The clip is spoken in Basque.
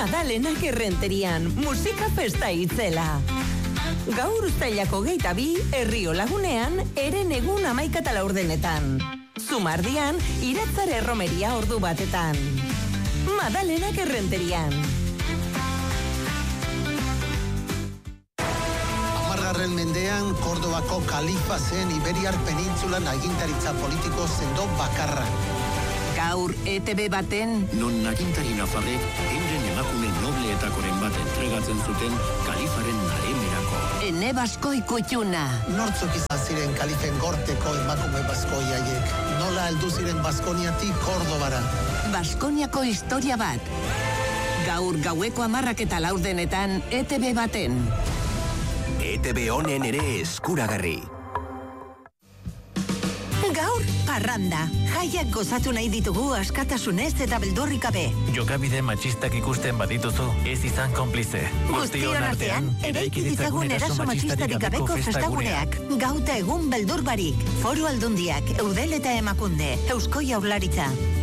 Madalenak Errenterian, musika festa itzela. Gaur uztailako 22, Herrio Lagunean, Eren egun 11:04. Zumardian, Iratzare Erromeria ordu batetan. Madalenak Errenterian. Amargarren mendean, Kordobako kalifa zen Iberiar penintzulan agintaritza politiko sendo bakarra. Gaur ETB baten non agintari nafarrek euren emakume nobleetakoren bat entregatzen zuten kalifaren naremerako. Ene Baskoi Kutxuna. Nortzuk izan ziren kalifen gorteko emakume baskoi haiek. Nola heldu ziren Baskoniatik Kordobara. Baskoniako historia bat. Gaur gaueko 10:04 ETB baten. ETB honen ere eskuragarri. Gaur, parranda. Jaiak gozatu nahi ditugu askatasunez eta beldurrik gabe. Jokabide matxistak ikusten badituzu, ez izan konplize. Guztion artean, eraiki ditzagun eraso matxistarik gabeko festaguneak. Gauta egun beldur barik. Foru Aldundiak, Eudel eta Emakunde, Eusko Jaurlaritza.